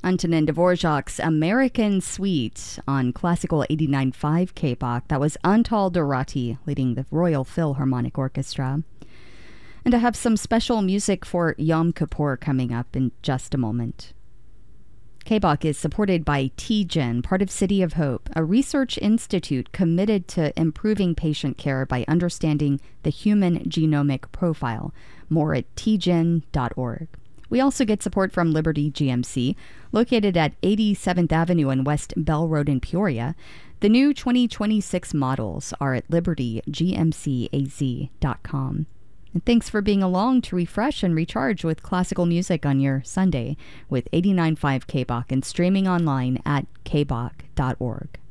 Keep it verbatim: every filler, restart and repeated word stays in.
Antonin Dvorak's American Suite on Classical eighty-nine point five K B O C. That was Antal Dorati leading the Royal Philharmonic Orchestra. And I have some special music for Yom Kippur coming up in just a moment. K B O C is supported by T G E N, part of City of Hope, a research institute committed to improving patient care by understanding the human genomic profile. More at T G E N dot org. We also get support from Liberty G M C, located at eighty-seventh Avenue and West Bell Road in Peoria. The new twenty twenty-six models are at liberty g m c a z dot com. And thanks for being along to refresh and recharge with classical music on your Sunday with eighty-nine point five K B O C and streaming online at k b o c dot org.